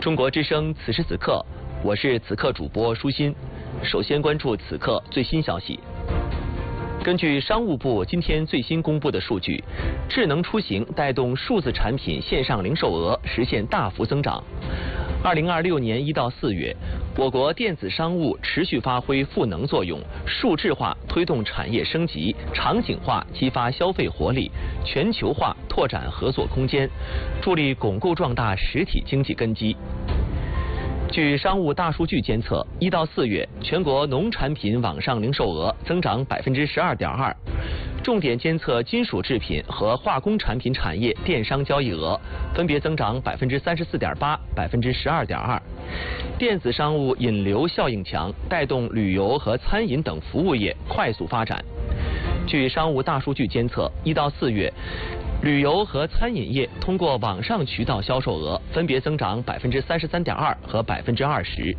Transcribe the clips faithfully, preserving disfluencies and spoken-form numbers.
中国之声此时此刻，我是此刻主播舒心。首先关注此刻最新消息。根据商务部今天最新公布的数据，智能出行带动数字产品线上零售额实现大幅增长。二零二六年一到四月，我国电子商务持续发挥赋能作用，数字化推动产业升级，场景化激发消费活力，全球化拓展合作空间，助力巩固壮大实体经济根基。据商务大数据监测，一到四月，全国农产品网上零售额增长百分之十二点二，重点监测金属制品和化工产品产业电商交易额分别增长百分之三十四点八、百分之十二点二。电子商务引流效应强，带动旅游和餐饮等服务业快速发展。据商务大数据监测，一到四月，旅游和餐饮业通过网上渠道销售额分别增长百分之三十三点二和百分之二十。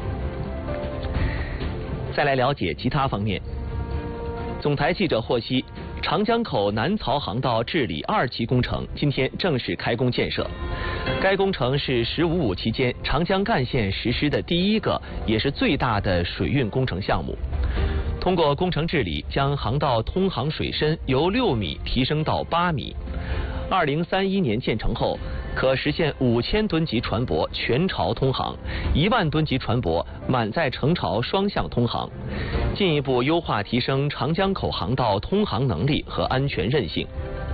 再来了解其他方面。总台记者获悉，长江口南曹航道治理二期工程今天正式开工建设。该工程是“十五五”期间长江干线实施的第一个也是最大的水运工程项目。通过工程治理，将航道通航水深由六米提升到八米。二零三一年建成后，可实现五千吨级船舶全潮通航，一万吨级船舶满载成潮双向通航，进一步优化提升长江口航道通航能力和安全韧性。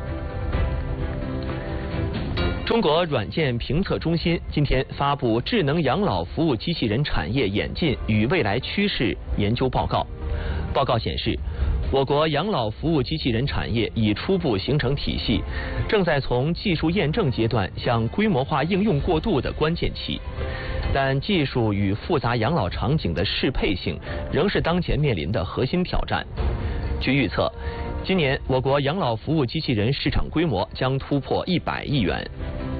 中国软件评测中心今天发布《智能养老服务机器人产业演进与未来趋势》研究报告。报告显示，我国养老服务机器人产业已初步形成体系，正在从技术验证阶段向规模化应用过渡的关键期。但技术与复杂养老场景的适配性仍是当前面临的核心挑战。据预测，今年我国养老服务机器人市场规模将突破一百亿元。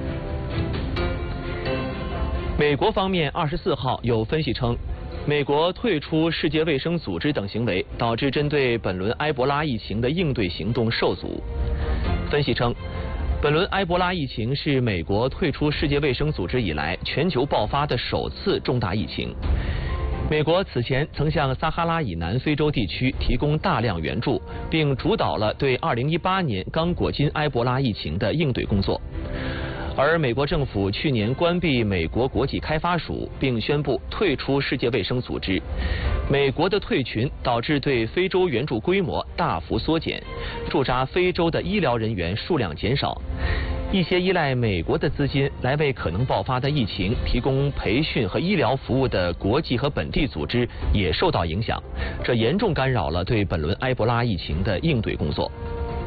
美国方面二十四号有分析称，美国退出世界卫生组织等行为导致针对本轮埃博拉疫情的应对行动受阻。分析称，本轮埃博拉疫情是美国退出世界卫生组织以来全球爆发的首次重大疫情。美国此前曾向撒哈拉以南非洲地区提供大量援助，并主导了对二零一八年刚果金埃博拉疫情的应对工作。而美国政府去年关闭美国国际开发署，并宣布退出世界卫生组织。美国的退群导致对非洲援助规模大幅缩减，驻扎非洲的医疗人员数量减少。一些依赖美国的资金来为可能爆发的疫情提供培训和医疗服务的国际和本地组织也受到影响，这严重干扰了对本轮埃博拉疫情的应对工作。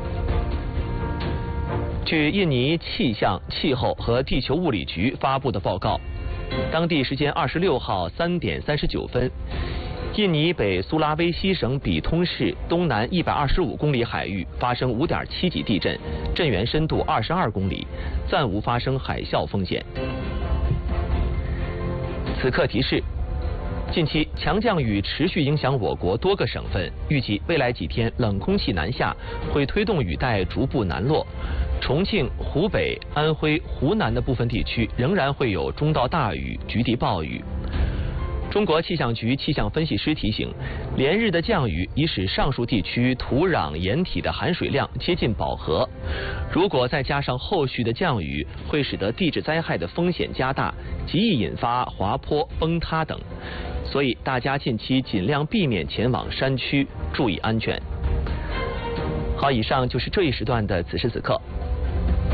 据印尼气象、气候和地球物理局发布的报告，当地时间二十六号三点三十九分，印尼北苏拉威西省比通市东南一百二十五公里海域发生五点七级地震，震源深度二十二公里，暂无发生海啸风险。此刻提示：近期强降雨持续影响我国多个省份，预计未来几天冷空气南下，会推动雨带逐步南落。重庆、湖北、安徽、湖南的部分地区仍然会有中到大雨、局地暴雨。中国气象局气象分析师提醒，连日的降雨已使上述地区土壤盐体的含水量接近饱和，如果再加上后续的降雨，会使得地质灾害的风险加大，极易引发滑坡、崩塌等。所以大家近期尽量避免前往山区，注意安全。好，以上就是这一时段的此时此刻。